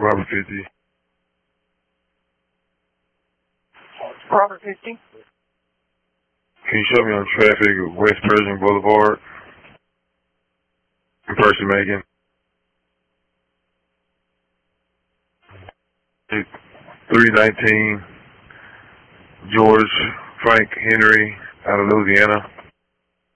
Robert 50. Robert 50. Can you show me on traffic at West Pershing Boulevard in Percy Macon? 319 George Frank Henry out of Louisiana.